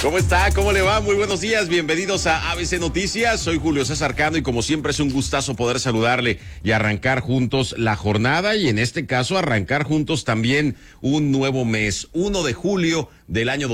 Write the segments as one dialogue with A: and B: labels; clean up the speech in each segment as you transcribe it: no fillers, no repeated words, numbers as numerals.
A: ¿Cómo está? ¿Cómo le va? Muy buenos días, bienvenidos a ABC Noticias. Soy Julio César Cano y como siempre es un gustazo poder saludarle y arrancar juntos la jornada y en este caso arrancar juntos también un nuevo mes, 1 de julio del año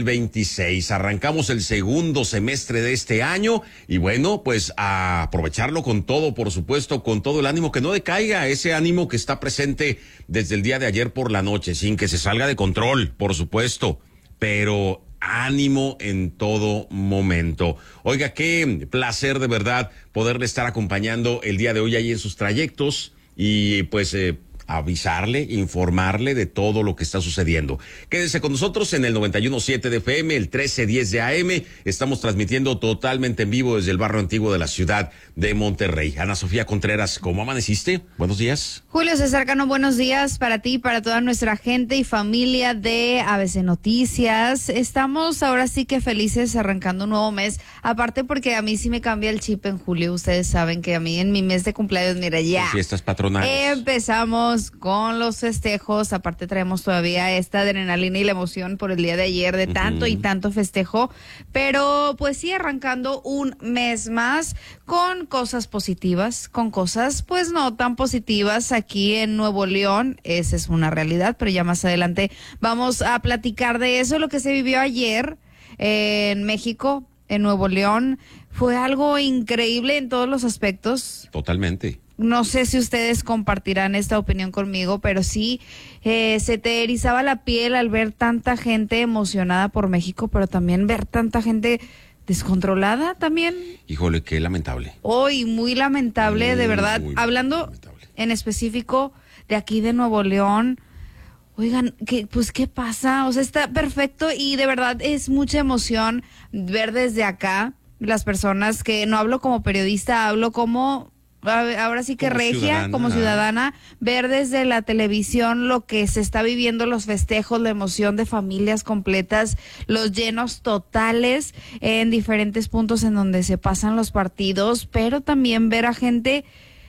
A: 2026. Arrancamos el segundo semestre de este año y bueno, pues a aprovecharlo con todo, por supuesto, con todo el ánimo, que no decaiga ese ánimo que está presente desde el día de ayer por la noche, sin que se salga de control, por supuesto, pero ánimo en todo momento. Oiga, qué placer de verdad poderle estar acompañando el día de hoy ahí en sus trayectos y pues avisarle, informarle de todo lo que está sucediendo. Quédese con nosotros en el 91.7 de FM, el 1310 de AM. Estamos transmitiendo totalmente en vivo desde el barrio antiguo de la ciudad de Monterrey. Ana Sofía Contreras, ¿cómo amaneciste? Buenos días.
B: Julio César Cano, buenos días para ti y para toda nuestra gente y familia de ABC Noticias. Estamos ahora sí que felices arrancando un nuevo mes, aparte porque a mí sí me cambia el chip en julio. Ustedes saben que a mí en mi mes de cumpleaños, mira ya.
A: Fiestas patronales.
B: Empezamos con los festejos, aparte traemos todavía esta adrenalina y la emoción por el día de ayer de tanto y tanto festejo, pero pues sí arrancando un mes más con cosas positivas, con cosas pues no tan positivas aquí en Nuevo León. Esa es una realidad, pero ya más adelante vamos a platicar de eso. Lo que se vivió ayer en México, en Nuevo León, fue algo increíble en todos los aspectos.
A: Totalmente.
B: No sé si ustedes compartirán esta opinión conmigo, pero sí se te erizaba la piel al ver tanta gente emocionada por México, pero también ver tanta gente descontrolada también.
A: Híjole, qué lamentable.
B: Hoy, muy lamentable, de verdad. Hablando
A: lamentable.
B: En específico de aquí de Nuevo León, oigan, ¿qué pasa? O sea, está perfecto y de verdad es mucha emoción ver desde acá las personas que no hablo como periodista, hablo como... ahora sí que
A: como
B: regia,
A: ciudadana.
B: como ciudadana, ver desde la televisión lo que se está viviendo, los festejos, la emoción de familias completas, los llenos totales en diferentes puntos en donde se pasan los partidos, pero también ver a gente,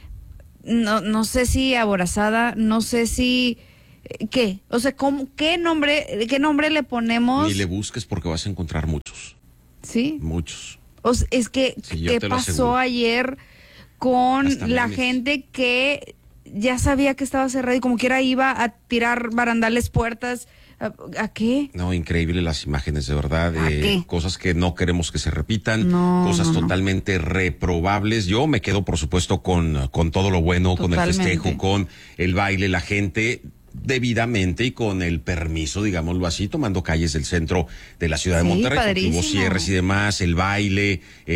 B: no sé si aborazada, no sé si... ¿Qué? O sea, ¿qué nombre le ponemos?
A: Ni le busques porque vas a encontrar muchos.
B: ¿Sí?
A: Muchos.
B: O sea, es que,
A: Sí,
B: ¿qué pasó ayer con
A: Hasta
B: la
A: memes.
B: gente que ya sabía que estaba cerrado y como quiera iba a tirar barandales, puertas? ¿A qué?
A: No, increíble las imágenes, de verdad,
B: ¿A qué?
A: cosas que no queremos que se repitan,
B: No,
A: cosas
B: no.
A: totalmente reprobables. Yo me quedo, por supuesto, con todo lo bueno, con el
B: Totalmente.
A: festejo, con el baile, la gente debidamente y con el permiso, digámoslo así, tomando calles del centro de la ciudad de
B: Sí,
A: Monterrey, porque hubo
B: padrísimo.
A: cierres y demás, el baile,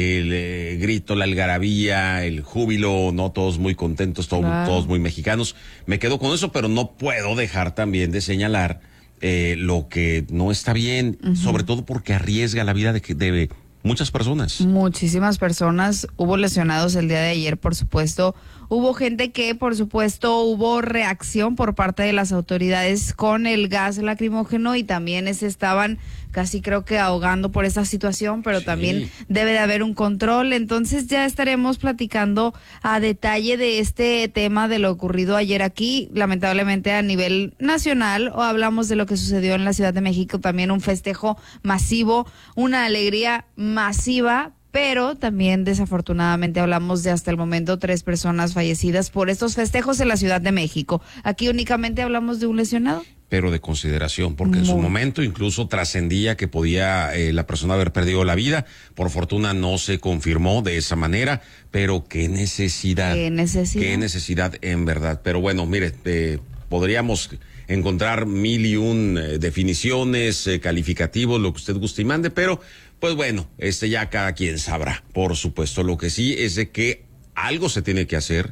A: el grito, la algarabía, el júbilo, no todos muy contentos,
B: Claro.
A: todos muy mexicanos. Me quedo con eso, pero no puedo dejar también de señalar lo que no está bien, sobre todo porque arriesga la vida de muchas personas.
B: Muchísimas personas, hubo lesionados el día de ayer, por supuesto. Hubo gente que, por supuesto, hubo reacción por parte de las autoridades con el gas lacrimógeno y también se estaban casi creo que ahogando por esa situación, pero
A: Sí.
B: también debe de haber un control. Entonces ya estaremos platicando a detalle de este tema de lo ocurrido ayer aquí, lamentablemente a nivel nacional, o hablamos de lo que sucedió en la Ciudad de México, también un festejo masivo, una alegría masiva, pero también desafortunadamente hablamos de hasta el momento 3 personas fallecidas por estos festejos en la Ciudad de México. Aquí únicamente hablamos de un lesionado.
A: Pero de consideración, porque en su
B: Muy.
A: momento incluso trascendía que podía la persona haber perdido la vida. Por fortuna no se confirmó de esa manera, pero qué necesidad.
B: ¿Qué necesidad?
A: Qué necesidad en verdad. Pero bueno, mire, podríamos encontrar 1001 definiciones, calificativos, lo que usted guste y mande, pero pues bueno, ya cada quien sabrá. Por supuesto, lo que sí es de que algo se tiene que hacer,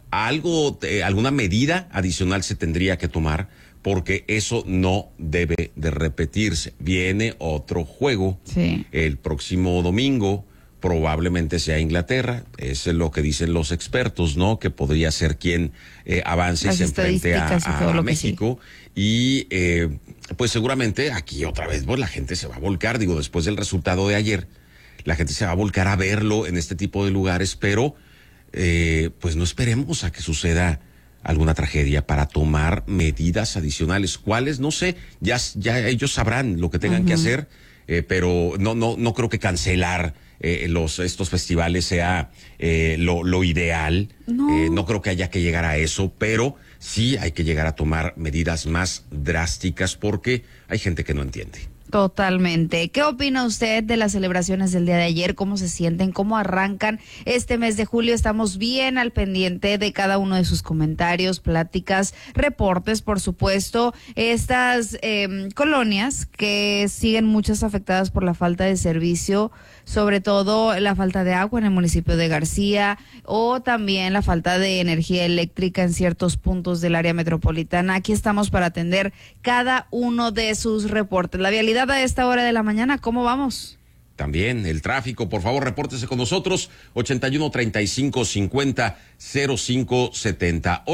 A: alguna medida adicional se tendría que tomar, porque eso no debe de repetirse. Viene otro juego
B: Sí.
A: el próximo domingo, probablemente sea Inglaterra, eso es lo que dicen los expertos, ¿no? Que podría ser quien avance y
B: Las
A: se enfrente
B: estadísticas y todo
A: a
B: lo que
A: México. Y pues seguramente aquí otra vez pues la gente se va a volcar, digo, después del resultado de ayer, la gente se va a volcar a verlo en este tipo de lugares, pero pues no esperemos a que suceda alguna tragedia para tomar medidas adicionales. ¿Cuáles? No sé, ya ellos sabrán lo que tengan que hacer. pero no creo que cancelar estos festivales sea lo ideal. No creo que haya que llegar a eso, pero sí hay que llegar a tomar medidas más drásticas porque hay gente que no entiende.
B: Totalmente. ¿Qué opina usted de las celebraciones del día de ayer? ¿Cómo se sienten? ¿Cómo arrancan este mes de julio? Estamos bien al pendiente de cada uno de sus comentarios, pláticas, reportes, por supuesto. Estas colonias que siguen muchas afectadas por la falta de servicio, sobre todo la falta de agua en el municipio de García o también la falta de energía eléctrica en ciertos puntos del área metropolitana. Aquí estamos para atender cada uno de sus reportes. La vialidad a esta hora de la mañana, ¿cómo vamos?
A: También el tráfico, por favor, repórtese con nosotros, 81-3550-0570,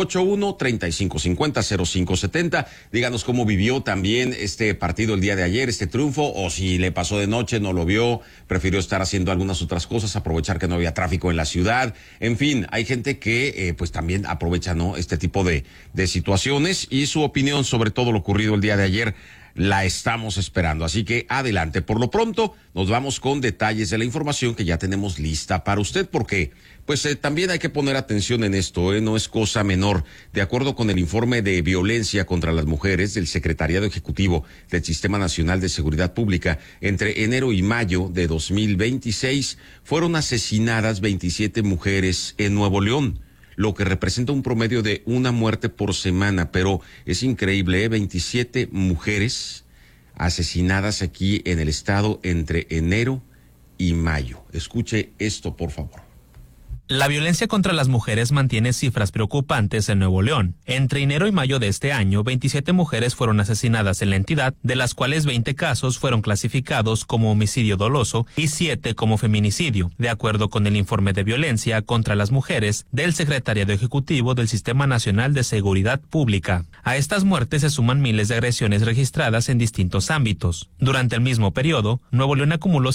A: 81-3550-0570. Díganos cómo vivió también este partido el día de ayer, este triunfo, o si le pasó de noche, no lo vio, prefirió estar haciendo algunas otras cosas, aprovechar que no había tráfico en la ciudad. En fin, hay gente que pues también aprovecha, ¿no?, este tipo de situaciones, y su opinión sobre todo lo ocurrido el día de ayer la estamos esperando, así que adelante. Por lo pronto nos vamos con detalles de la información que ya tenemos lista para usted, porque pues también hay que poner atención en esto, no es cosa menor. De acuerdo con el informe de violencia contra las mujeres del Secretariado Ejecutivo del Sistema Nacional de Seguridad Pública, entre enero y mayo de 2026 fueron asesinadas 27 mujeres en Nuevo León, lo que representa un promedio de una muerte por semana, pero es increíble, 27 mujeres asesinadas aquí en el estado entre enero y mayo. Escuche esto, por favor.
C: La violencia contra las mujeres mantiene cifras preocupantes en Nuevo León. Entre enero y mayo de este año, 27 mujeres fueron asesinadas en la entidad, de las cuales 20 casos fueron clasificados como homicidio doloso y 7 como feminicidio, de acuerdo con el informe de violencia contra las mujeres del Secretariado Ejecutivo del Sistema Nacional de Seguridad Pública. A estas muertes se suman miles de agresiones registradas en distintos ámbitos. Durante el mismo periodo, Nuevo León acumuló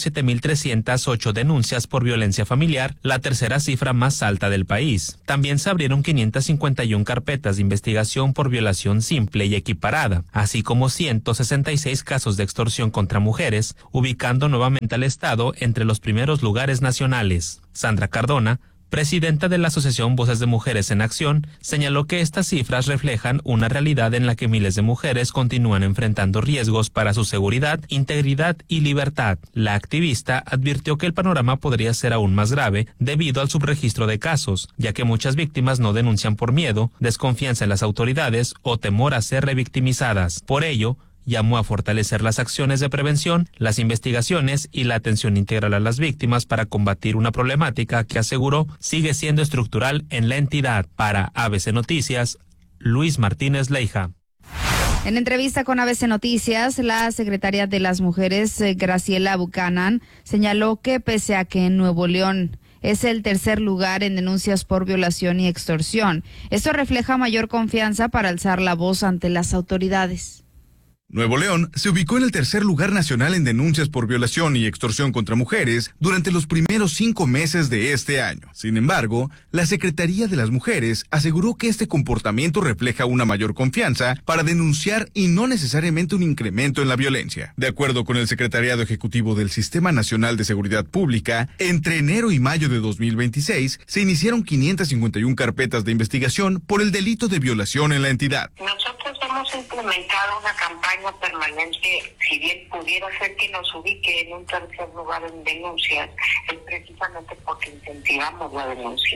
C: 7.308 denuncias por violencia familiar, la tercera cifra más alta del país. También se abrieron 551 carpetas de investigación por violación simple y equiparada, así como 166 casos de extorsión contra mujeres, ubicando nuevamente al Estado entre los primeros lugares nacionales. Sandra Cardona, presidenta de la Asociación Voces de Mujeres en Acción, señaló que estas cifras reflejan una realidad en la que miles de mujeres continúan enfrentando riesgos para su seguridad, integridad y libertad. La activista advirtió que el panorama podría ser aún más grave debido al subregistro de casos, ya que muchas víctimas no denuncian por miedo, desconfianza en las autoridades o temor a ser revictimizadas. Por ello, llamó a fortalecer las acciones de prevención, las investigaciones y la atención integral a las víctimas para combatir una problemática que, aseguró, sigue siendo estructural en la entidad. Para ABC Noticias, Luis Martínez Leija.
B: En entrevista con ABC Noticias, la secretaria de las Mujeres, Graciela Buchanan, señaló que pese a que en Nuevo León es el tercer lugar en denuncias por violación y extorsión, esto refleja mayor confianza para alzar la voz ante las autoridades.
D: Nuevo León se ubicó en el tercer lugar nacional en denuncias por violación y extorsión contra mujeres durante los primeros 5 meses de este año. Sin embargo, la Secretaría de las Mujeres aseguró que este comportamiento refleja una mayor confianza para denunciar y no necesariamente un incremento en la violencia. De acuerdo con el Secretariado Ejecutivo del Sistema Nacional de Seguridad Pública, entre enero y mayo de 2026 se iniciaron 551 carpetas de investigación por el delito de violación en la entidad.
E: Nosotros hemos implementado una campaña permanente, si bien pudiera ser que nos ubique en un tercer lugar en denuncias, es precisamente porque incentivamos la denuncia.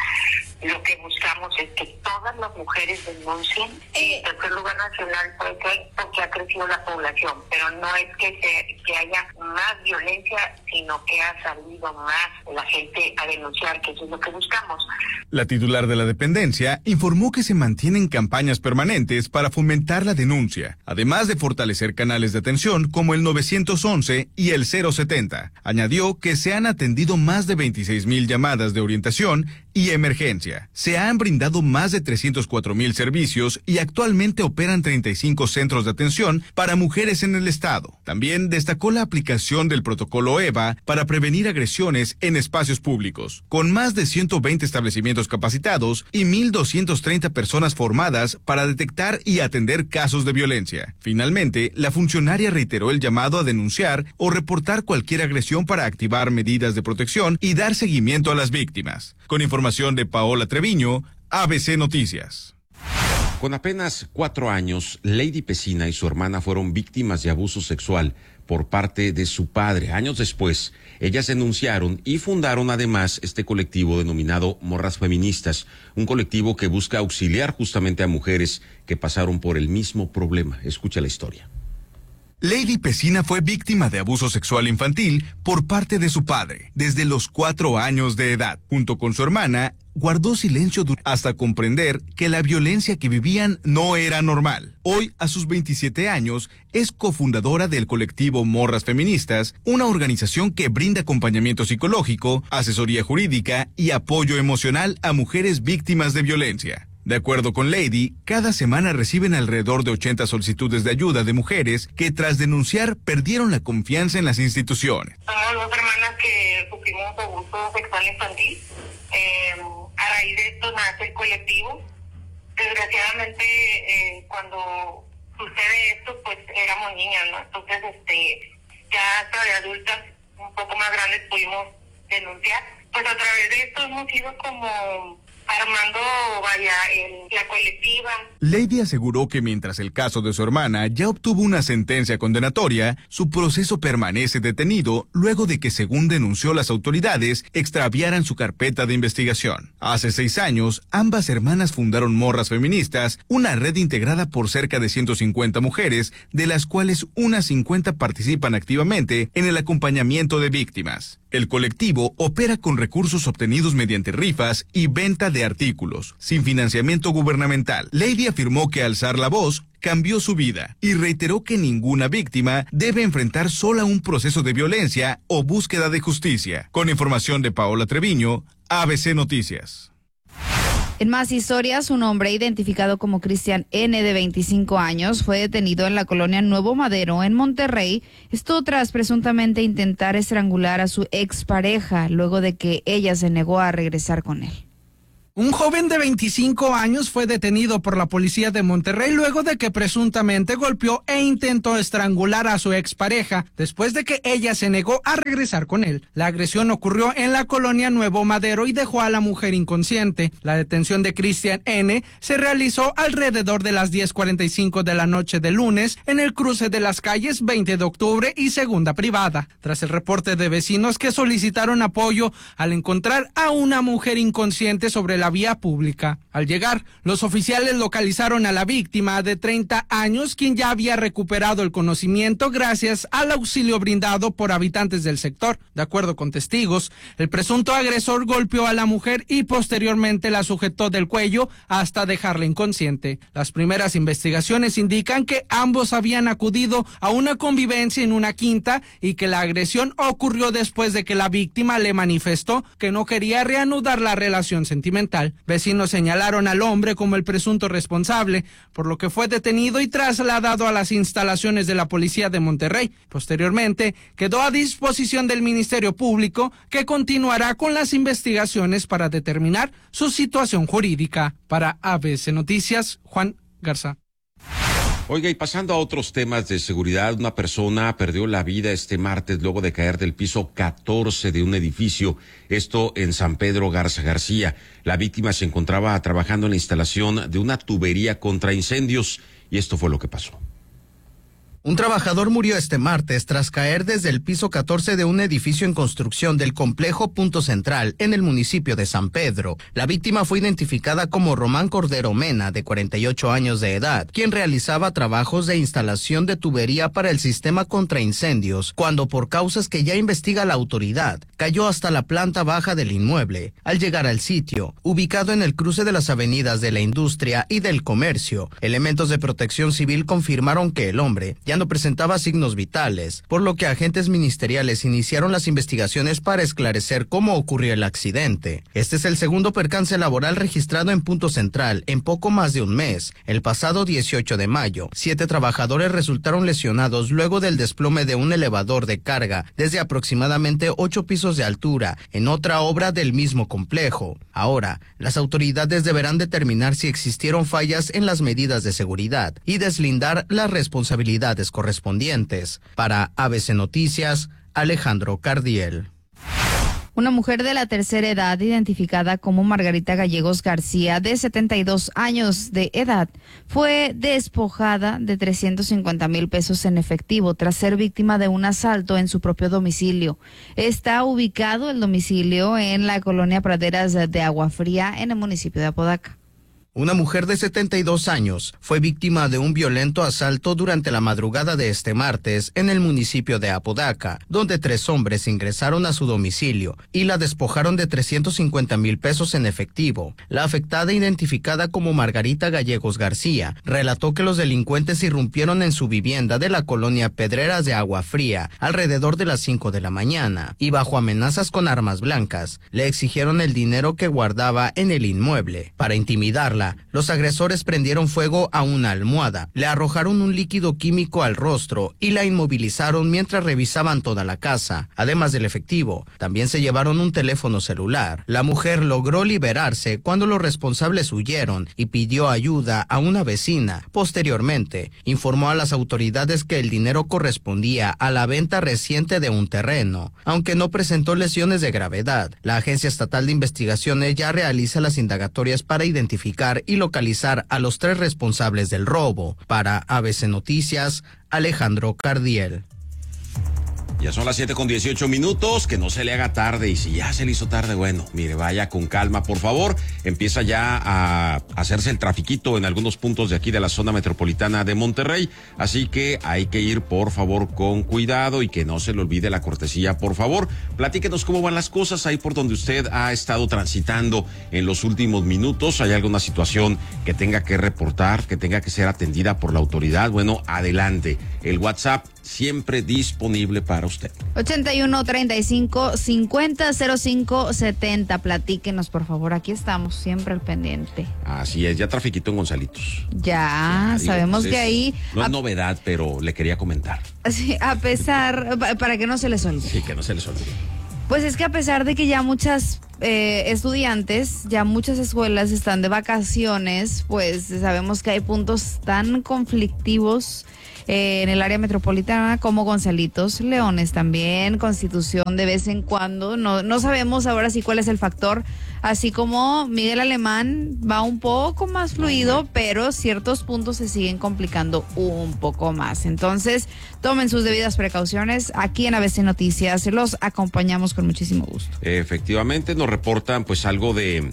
E: Lo que buscamos es que todas las mujeres denuncien. En tercer lugar nacional puede ser porque ha crecido la población, pero no es que haya más violencia, sino que ha salido más la gente a denunciar, que eso es lo que buscamos.
D: La titular de la dependencia informó que se mantienen campañas permanentes para fomentar la denuncia, además de fortalecer canales de atención como el 911 y el 070. Añadió que se han atendido más de 26,000 llamadas de orientación y emergencia. Se han brindado más de 304,000 servicios y actualmente operan 35 centros de atención para mujeres en el estado. También destacó la aplicación del protocolo EVA para prevenir agresiones en espacios públicos, con más de 120 establecimientos capacitados y 1,230 personas formadas para detectar y atender casos de violencia. Finalmente, la funcionaria reiteró el llamado a denunciar o reportar cualquier agresión para activar medidas de protección y dar seguimiento a las víctimas. Con información de Paola Treviño, ABC Noticias.
A: Con apenas 4 años, Lady Pesina y su hermana fueron víctimas de abuso sexual por parte de su padre. Años después, ellas denunciaron y fundaron además este colectivo denominado Morras Feministas, un colectivo que busca auxiliar justamente a mujeres que pasaron por el mismo problema. Escucha la historia.
D: Lady Pesina fue víctima de abuso sexual infantil por parte de su padre desde los 4 años de edad. Junto con su hermana, guardó silencio hasta comprender que la violencia que vivían no era normal. Hoy, a sus 27 años, es cofundadora del colectivo Morras Feministas, una organización que brinda acompañamiento psicológico, asesoría jurídica y apoyo emocional a mujeres víctimas de violencia. De acuerdo con Lady, cada semana reciben alrededor de 80 solicitudes de ayuda de mujeres que tras denunciar perdieron la confianza en las instituciones.
E: Somos 2 hermanas que sufrimos abuso sexual infantil. A raíz de esto nace el colectivo. Desgraciadamente, cuando sucede esto, pues éramos niñas, ¿no? Entonces, ya hasta de adultas, un poco más grandes, pudimos denunciar. Pues a través de esto hemos ido como armando, la colectiva.
D: Lady aseguró que mientras el caso de su hermana ya obtuvo una sentencia condenatoria, su proceso permanece detenido luego de que, según denunció las autoridades, extraviaran su carpeta de investigación. Hace 6 años, ambas hermanas fundaron Morras Feministas, una red integrada por cerca de 150 mujeres, de las cuales unas 50 participan activamente en el acompañamiento de víctimas. El colectivo opera con recursos obtenidos mediante rifas y venta de artículos, sin financiamiento gubernamental. Lady afirmó que alzar la voz cambió su vida y reiteró que ninguna víctima debe enfrentar sola un proceso de violencia o búsqueda de justicia. Con información de Paola Treviño, ABC Noticias.
B: En más historias, un hombre identificado como Cristian N. de 25 años fue detenido en la colonia Nuevo Madero, en Monterrey, esto tras presuntamente intentar estrangular a su expareja luego de que ella se negó a regresar con él.
F: Un joven de 25 años fue detenido por la policía de Monterrey luego de que presuntamente golpeó e intentó estrangular a su expareja después de que ella se negó a regresar con él. La agresión ocurrió en la colonia Nuevo Madero y dejó a la mujer inconsciente. La detención de Cristian N. se realizó alrededor de las 10:45 de la noche del lunes en el cruce de las calles 20 de octubre y Segunda Privada, tras el reporte de vecinos que solicitaron apoyo al encontrar a una mujer inconsciente sobre la vía pública. Al llegar, los oficiales localizaron a la víctima de 30 años, quien ya había recuperado el conocimiento gracias al auxilio brindado por habitantes del sector. De acuerdo con testigos, el presunto agresor golpeó a la mujer y posteriormente la sujetó del cuello hasta dejarla inconsciente. Las primeras investigaciones indican que ambos habían acudido a una convivencia en una quinta y que la agresión ocurrió después de que la víctima le manifestó que no quería reanudar la relación sentimental. Vecinos señalaron al hombre como el presunto responsable, por lo que fue detenido y trasladado a las instalaciones de la policía de Monterrey. Posteriormente, quedó a disposición del Ministerio Público, que continuará con las investigaciones para determinar su situación jurídica. Para ABC Noticias, Juan Garza.
A: Oiga, y pasando a otros temas de seguridad, una persona perdió la vida este martes luego de caer del piso 14 de un edificio, esto en San Pedro Garza García. La víctima se encontraba trabajando en la instalación de una tubería contra incendios y esto fue lo que pasó.
G: Un trabajador murió este martes tras caer desde el piso 14 de un edificio en construcción del complejo Punto Central en el municipio de San Pedro. La víctima fue identificada como Román Cordero Mena, de 48 años de edad, quien realizaba trabajos de instalación de tubería para el sistema contra incendios, cuando por causas que ya investiga la autoridad, cayó hasta la planta baja del inmueble. Al llegar al sitio, ubicado en el cruce de las avenidas de la Industria y del Comercio, elementos de protección civil confirmaron que el hombre ya ya no presentaba signos vitales, por lo que agentes ministeriales iniciaron las investigaciones para esclarecer cómo ocurrió el accidente. Este es el segundo percance laboral registrado en Punto Central en poco más de un mes. El pasado 18 de mayo, 7 trabajadores resultaron lesionados luego del desplome de un elevador de carga desde aproximadamente 8 pisos de altura en otra obra del mismo complejo. Ahora, las autoridades deberán determinar si existieron fallas en las medidas de seguridad y deslindar las responsabilidades correspondientes. Para ABC Noticias, Alejandro Cardiel.
B: Una mujer de la tercera edad, identificada como Margarita Gallegos García, de 72 años de edad, fue despojada de 350,000 pesos en efectivo tras ser víctima de un asalto en su propio domicilio. Está ubicado el domicilio en la colonia Praderas de Agua Fría, en el municipio de Apodaca.
G: Una mujer de 72 años fue víctima de un violento asalto durante la madrugada de este martes en el municipio de Apodaca, donde 3 hombres ingresaron a su domicilio y la despojaron de 350,000 pesos en efectivo. La afectada, identificada como Margarita Gallegos García, relató que los delincuentes irrumpieron en su vivienda de la colonia Pedreras de Agua Fría alrededor de las 5 de la mañana y bajo amenazas con armas blancas, le exigieron el dinero que guardaba en el inmueble. Para intimidarla, los agresores prendieron fuego a una almohada, le arrojaron un líquido químico al rostro y la inmovilizaron mientras revisaban toda la casa. Además del efectivo, también se llevaron un teléfono celular. La mujer logró liberarse cuando los responsables huyeron y pidió ayuda a una vecina. Posteriormente, informó a las autoridades que el dinero correspondía a la venta reciente de un terreno, aunque no presentó lesiones de gravedad. La Agencia Estatal de Investigaciones ya realiza las indagatorias para identificar y localizar a los 3 responsables del robo. Para ABC Noticias, Alejandro Cardiel.
A: Ya son las 7:18, que no se le haga tarde, y si ya se le hizo tarde, bueno, mire, vaya con calma, por favor. Empieza ya a hacerse el trafiquito en algunos puntos de aquí de la zona metropolitana de Monterrey, así que hay que ir, por favor, con cuidado y que no se le olvide la cortesía, por favor. Platíquenos cómo van las cosas ahí por donde usted ha estado transitando en los últimos minutos. ¿Hay alguna situación que tenga que reportar, que tenga que ser atendida por la autoridad? Bueno, adelante. El WhatsApp siempre disponible para usted.
B: 8135-500570. Platíquenos, por favor. Aquí estamos, siempre al pendiente.
A: Así es, ya trafiquito en Gonzalitos.
B: Ya, sabemos que ahí...
A: No es novedad, pero le quería comentar.
B: Sí, a pesar... Para que no se les olvide.
A: Sí, que no se les olvide.
B: Pues es que a pesar de que ya muchas estudiantes, ya muchas escuelas están de vacaciones, pues sabemos que hay puntos tan conflictivos en el área metropolitana como Gonzalitos, Leones también, Constitución de vez en cuando. No sabemos ahora sí cuál es el factor, así como Miguel Alemán va un poco más fluido, pero ciertos puntos se siguen complicando un poco más. Entonces, tomen sus debidas precauciones. Aquí en ABC Noticias los acompañamos con muchísimo gusto.
A: Efectivamente, nos reportan pues algo de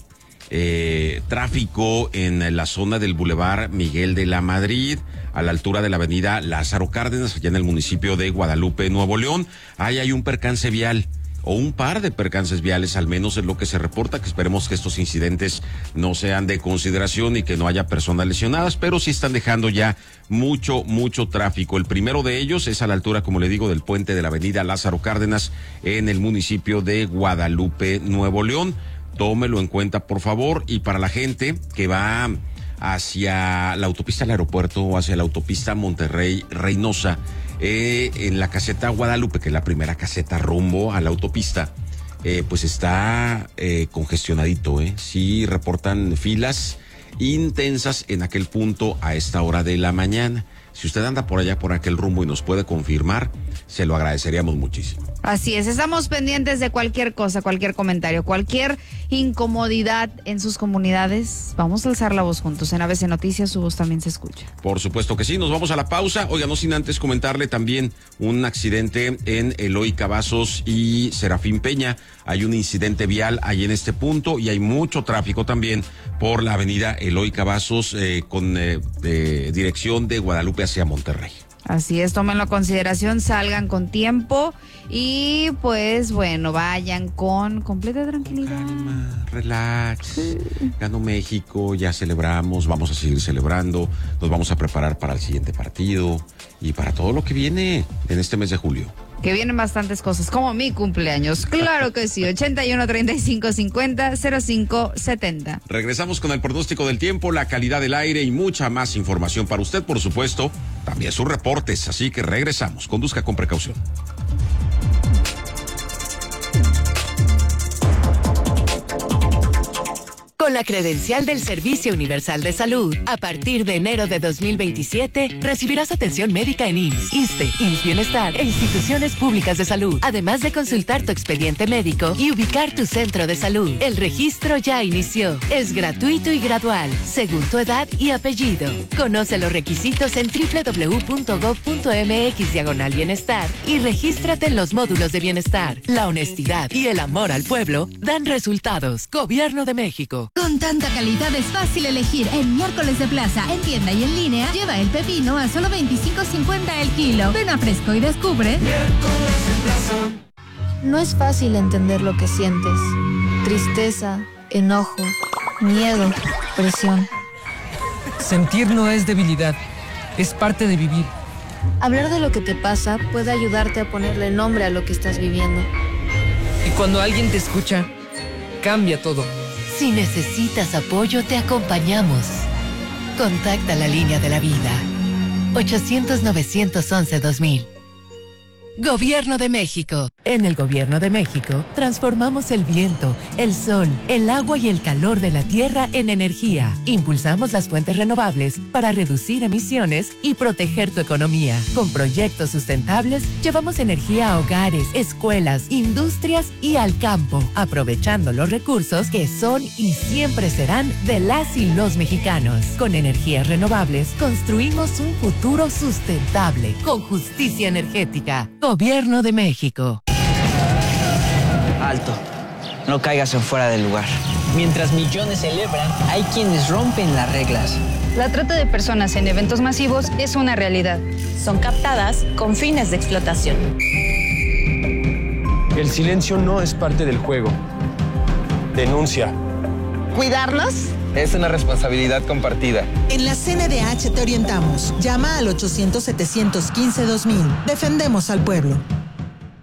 A: tráfico en la zona del Boulevard Miguel de la Madrid, a la altura de la avenida Lázaro Cárdenas, allá en el municipio de Guadalupe, Nuevo León. Ahí hay un percance vial, o un par de percances viales, al menos es lo que se reporta, que esperemos que estos incidentes no sean de consideración y que no haya personas lesionadas, pero sí están dejando ya mucho tráfico. El primero de ellos es a la altura, como le digo, del puente de la avenida Lázaro Cárdenas, en el municipio de Guadalupe, Nuevo León. Tómelo en cuenta, por favor. Y para la gente que va hacia la autopista al aeropuerto o hacia la autopista Monterrey-Reynosa, en la caseta Guadalupe, que es la primera caseta rumbo a la autopista, pues está congestionadito, sí reportan filas intensas en aquel punto a esta hora de la mañana. Si usted anda por allá, por aquel rumbo, y nos puede confirmar, se lo agradeceríamos muchísimo.
B: Así es, estamos pendientes de cualquier cosa, cualquier comentario, cualquier incomodidad en sus comunidades. Vamos a alzar la voz juntos. En ABC Noticias su voz también se escucha.
A: Por supuesto que sí, nos vamos a la pausa. Oiga, no sin antes comentarle también un accidente en Eloy Cavazos y Serafín Peña. Hay un incidente vial ahí en este punto y hay mucho tráfico también por la avenida Eloy Cavazos con dirección de Guadalupe hacia Monterrey.
B: Así es, tómenlo a consideración, salgan con tiempo y pues bueno, vayan con completa tranquilidad.
A: Calma, relax. Ganó México, ya celebramos, vamos a seguir celebrando, nos vamos a preparar para el siguiente partido y para todo lo que viene en este mes de julio.
B: Que vienen bastantes cosas, como mi cumpleaños. Claro que sí, 81 35 50 05 70.
A: Regresamos con el pronóstico del tiempo, la calidad del aire y mucha más información para usted, por supuesto. También sus reportes, así que regresamos. Conduzca con precaución.
H: Con la credencial del Servicio Universal de Salud, a partir de enero de 2027, recibirás atención médica en IMSS, ISSSTE, IMSS Bienestar e instituciones públicas de salud, además de consultar tu expediente médico y ubicar tu centro de salud. El registro ya inició. Es gratuito y gradual, según tu edad y apellido. Conoce los requisitos en www.gov.mx/bienestar y regístrate en los módulos de bienestar. La honestidad y el amor al pueblo dan resultados. Gobierno de México.
I: Con tanta calidad es fácil elegir en Miércoles de Plaza, en tienda y en línea. Lleva el pepino a solo $25.50 el kilo. Ven a Fresco y descubre.
J: No es fácil entender lo que sientes. Tristeza, enojo, miedo, presión.
K: Sentir no es debilidad, es parte de vivir.
J: Hablar de lo que te pasa puede ayudarte a ponerle nombre a lo que estás viviendo.
K: Y cuando alguien te escucha, cambia todo.
H: Si necesitas apoyo, te acompañamos. Contacta la línea de la vida. 800-911-2000. Gobierno de México. En el Gobierno de México, transformamos el viento, el sol, el agua y el calor de la tierra en energía. Impulsamos las fuentes renovables para reducir emisiones y proteger tu economía. Con proyectos sustentables, llevamos energía a hogares, escuelas, industrias y al campo, aprovechando los recursos que son y siempre serán de las y los mexicanos. Con energías renovables, construimos un futuro sustentable, con justicia energética. Gobierno de México.
L: Alto, no caigas en fuera del lugar. Mientras millones celebran, hay quienes rompen las reglas.
M: La trata de personas en eventos masivos es una realidad.
N: Son captadas con fines de explotación.
O: El silencio no es parte del juego. Denuncia.
P: ¿Cuidarnos?
Q: Es una responsabilidad compartida.
P: En la CNDH te orientamos. Llama al 800-715-2000. Defendemos al pueblo.